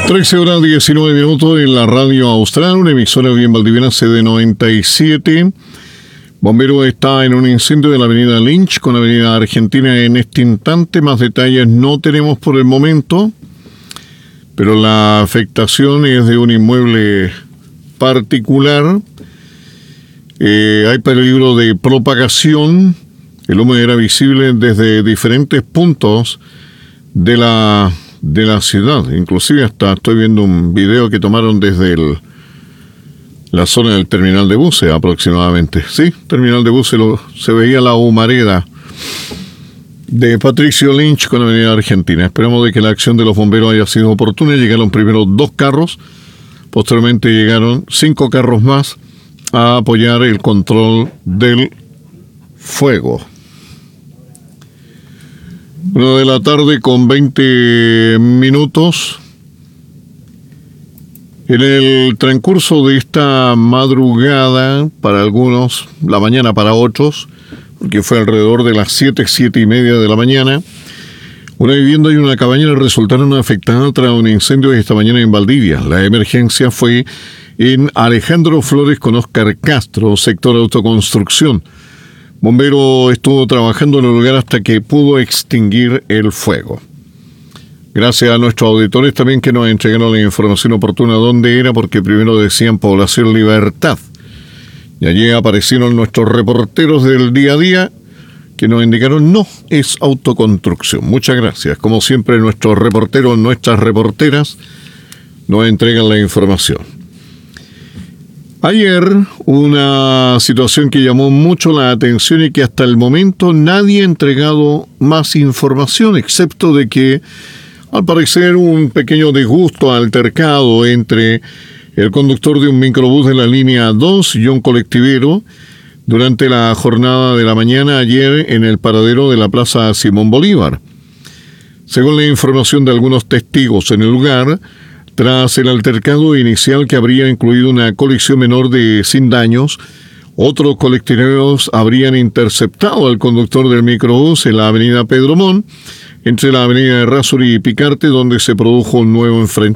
13:19 en la radio austral, una emisora bien valdiviana CD97. Bombero está en un incendio de la avenida Lynch con la avenida Argentina en este instante. Más detalles no tenemos por el momento, pero la afectación es de un inmueble particular. Hay peligro de propagación. El humo era visible desde diferentes puntos de la ciudad. Inclusive hasta estoy viendo un video que tomaron desde la zona del terminal de buses aproximadamente. Sí, terminal de buses, se veía la humareda de Patricio Lynch con la avenida Argentina. Esperamos de que la acción de los bomberos haya sido oportuna. Llegaron primero 2 carros, posteriormente llegaron 5 carros más a apoyar el control del fuego. 1:20 p.m. En el transcurso de esta madrugada, para algunos, la mañana para otros, porque fue alrededor de las 7:30 de la mañana, una vivienda y una cabaña resultaron afectadas tras un incendio esta mañana en Valdivia. La emergencia fue en Alejandro Flores con Oscar Castro, sector autoconstrucción. Bombero estuvo trabajando en el lugar hasta que pudo extinguir el fuego. Gracias a nuestros auditores también que nos entregaron la información oportuna dónde era, porque primero decían Población Libertad. Y allí aparecieron nuestros reporteros del día a día que nos indicaron no, es autoconstrucción. Muchas gracias. Como siempre, nuestros reporteros, nuestras reporteras nos entregan la información. Ayer, una situación que llamó mucho la atención y que hasta el momento nadie ha entregado más información, excepto de que, al parecer, un pequeño disgusto altercado entre el conductor de un microbús de la línea 2 y un colectivero durante la jornada de la mañana ayer en el paradero de la Plaza Simón Bolívar. Según la información de algunos testigos en el lugar, tras el altercado inicial que habría incluido una colisión menor sin daños, otros colectiveros habrían interceptado al conductor del microbús en la avenida Pedro Montt, entre la avenida Errázuriz y Picarte, donde se produjo un nuevo enfrentamiento.